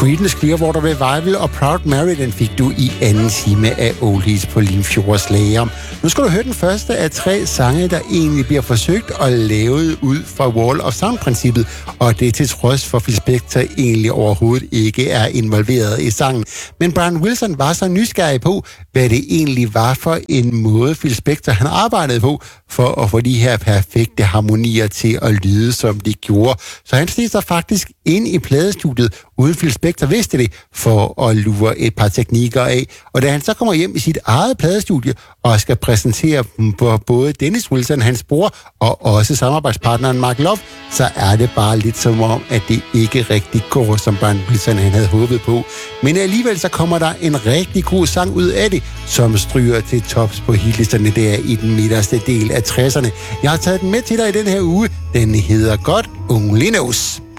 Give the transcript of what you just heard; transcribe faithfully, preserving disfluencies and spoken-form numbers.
Creedence Clearwater Revival og Proud Mary, den fik du i anden time af Oldies på Limfjords Lager. Nu skal du høre den første af tre sange, der egentlig bliver forsøgt og lavet ud fra Wall of Sound-princippet, og det til trods for Phil Spector egentlig overhovedet ikke er involveret i sangen. Men Brian Wilson var så nysgerrig på, hvad det egentlig var for en måde Phil Spector han arbejdede på, for at få de her perfekte harmonier til at lyde, som de gjorde. Så han steg sig faktisk ind i pladestudiet, uden Phil Spector vidste det, for at lure et par teknikker af. Og da han så kommer hjem i sit eget pladestudie og skal præsentere dem på både Dennis Wilson, hans bror, og også samarbejdspartneren Mark Love, så er det bare lidt som om, at det ikke rigtig går, som Brian Wilson han havde håbet på. Men alligevel så kommer der en rigtig god sang ud af det, som stryger til tops på hitlisterne der i den midterste del af tresserne. Jeg har taget den med til dig i den her uge. Den hedder God Only Knows.